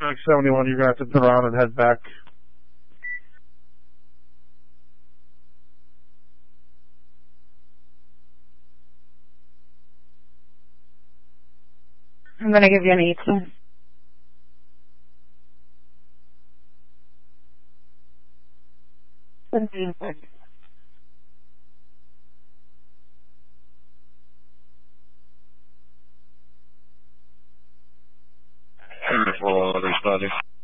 71, you're going to have to turn around and head back. I'm going to give you an 18. Wonderful, everybody.